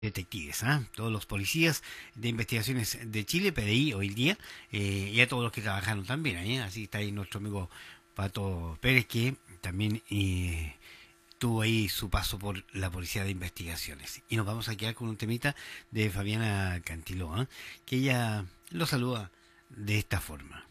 detectives, ¿ah? Todos los policías de investigaciones de Chile, PDI hoy día, y a todos los que trabajaron también ahí, ¿eh? Así está ahí nuestro amigo Pato Pérez, que también tuvo ahí su paso por la policía de investigaciones. Y nos vamos a quedar con un temita de Fabiana Cantilo, ¿eh? Que ella lo saluda de esta forma.